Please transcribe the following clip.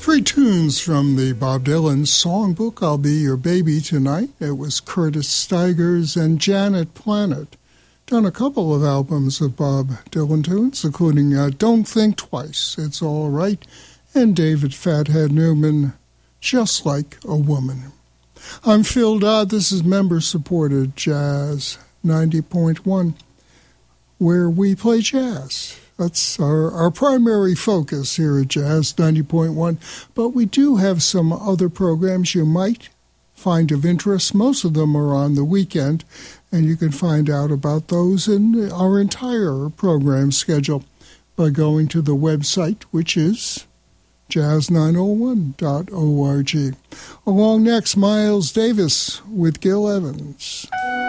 Three tunes from the Bob Dylan songbook, I'll Be Your Baby Tonight. It was Curtis Stigers and Janet Planet. Done a couple of albums of Bob Dylan tunes, including Don't Think Twice, It's All Right, and David Fathead Newman, Just Like a Woman. I'm Phil Dodd. This is member-supported Jazz 90.1, where we play jazz. That's our primary focus here at Jazz 90.1, but we do have some other programs you might find of interest. Most of them are on the weekend, and you can find out about those in our entire program schedule by going to the website, which is jazz901.org. Along next, Miles Davis with Gil Evans.